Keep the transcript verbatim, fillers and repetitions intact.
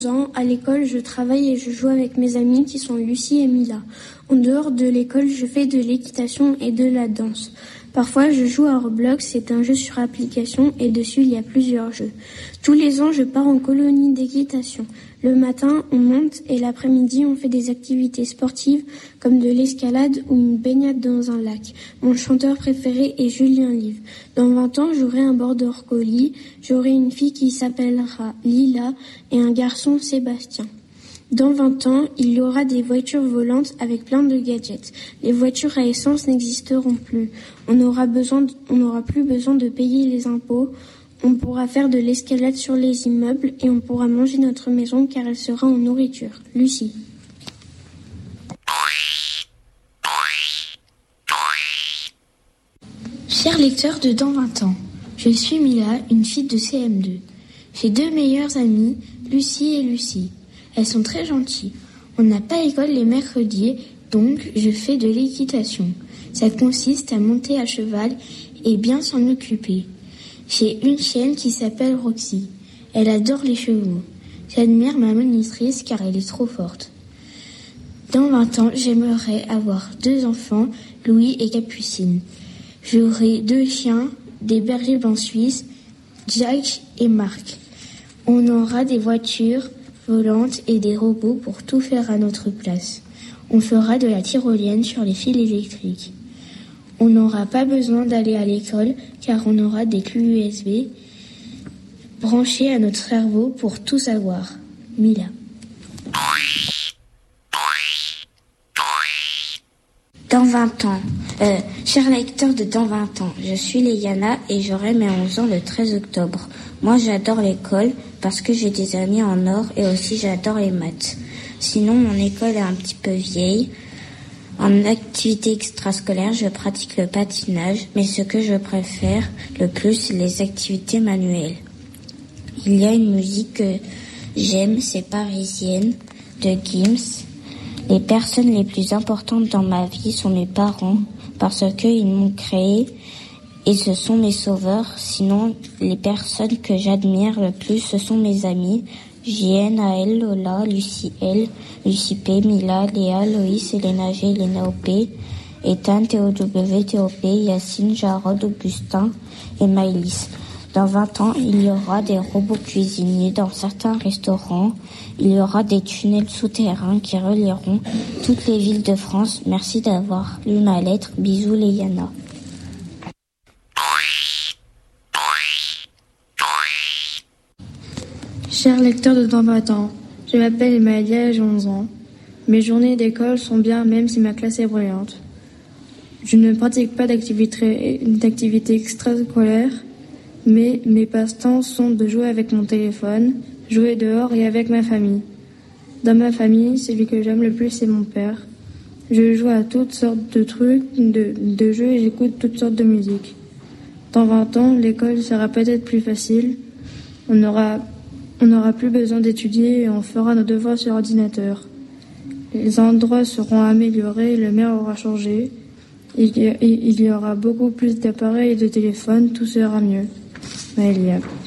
ans, à l'école, je travaille et je joue avec mes amis qui sont Lucie et Mila. En dehors de l'école, je fais de l'équitation et de la danse. Parfois, je joue à Roblox, c'est un jeu sur application et dessus, il y a plusieurs jeux. Tous les ans, je pars en colonie d'équitation. Le matin, on monte et l'après-midi, on fait des activités sportives comme de l'escalade ou une baignade dans un lac. Mon chanteur préféré est Julien Live. Dans vingt ans, j'aurai un border collie, j'aurai une fille qui s'appellera Lila et un garçon Sébastien. Dans vingt ans, il y aura des voitures volantes avec plein de gadgets. Les voitures à essence n'existeront plus. On aura besoin de, on n'aura plus besoin de payer les impôts. On pourra faire de l'escalade sur les immeubles et on pourra manger notre maison car elle sera en nourriture. Lucie. Cher lecteur de Dans vingt ans, je suis Mila, une fille de C M deux. J'ai deux meilleures amies, Lucie et Lucie. Elles sont très gentilles. On n'a pas école les mercredis, donc je fais de l'équitation. Ça consiste à monter à cheval et bien s'en occuper. J'ai une chienne qui s'appelle Roxy. Elle adore les chevaux. J'admire ma monitrice car elle est trop forte. Dans vingt ans, j'aimerais avoir deux enfants, Louis et Capucine. J'aurai deux chiens, des bergers blancs suisses, Jack et Marc. On aura des voitures volantes et des robots pour tout faire à notre place. On fera de la tyrolienne sur les fils électriques. On n'aura pas besoin d'aller à l'école car on aura des clés U S B branchées à notre cerveau pour tout savoir. Mila. Dans vingt ans. Euh, cher lecteur de Dans vingt ans, je suis Léana et j'aurai mes onze ans le treize octobre. Moi, j'adore l'école parce que j'ai des amis en or et aussi j'adore les maths. Sinon, mon école est un petit peu vieille. En activité extrascolaire, je pratique le patinage, mais ce que je préfère le plus, c'est les activités manuelles. Il y a une musique que j'aime, c'est Parisienne, de Gims. Les personnes les plus importantes dans ma vie sont mes parents, parce qu'ils m'ont créé et ce sont mes sauveurs. Sinon, les personnes que j'admire le plus, ce sont mes amis. J N, A L, Lola, Lucie L, Lucie P, Mila, Léa, Loïs, Elena G, Elena O P, Ethan, Théo W, Théo P, Yacine, Jarod, Augustin et Maëlys. Dans vingt ans, il y aura des robots cuisiniers dans certains restaurants. Il y aura des tunnels souterrains qui relieront toutes les villes de France. Merci d'avoir lu ma lettre. Bisous, Léana. Cher lecteur de Dans vingt ans, je m'appelle Emaïlia et j'ai onze ans. Mes journées d'école sont bien même si ma classe est bruyante. Je ne pratique pas d'activité, d'activité extrascolaire, mais mes passe-temps sont de jouer avec mon téléphone, jouer dehors et avec ma famille. Dans ma famille, celui que j'aime le plus, c'est mon père. Je joue à toutes sortes de trucs, de, de jeux et j'écoute toutes sortes de musique. Dans vingt ans, l'école sera peut-être plus facile. On aura On n'aura plus besoin d'étudier et on fera nos devoirs sur ordinateur. Les endroits seront améliorés, le maire aura changé. Il y, il y aura beaucoup plus d'appareils et de téléphones, tout sera mieux. Maëlia.